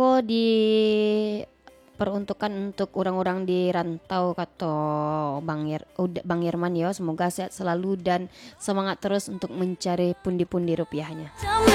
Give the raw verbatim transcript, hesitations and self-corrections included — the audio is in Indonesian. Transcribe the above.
Oh, diperuntukkan untuk orang-orang di rantau kata Bang Ir, udah Bang Irman ya, semoga sehat selalu dan semangat terus untuk mencari pundi-pundi rupiahnya.